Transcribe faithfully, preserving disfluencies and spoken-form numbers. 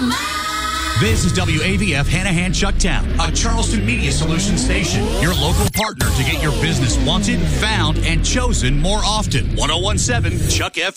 This is W A V F Hanahan Chucktown, a Charleston Media Solutions station. Your local partner to get your business wanted, found, and chosen more often. ten seventeen Chuck F M.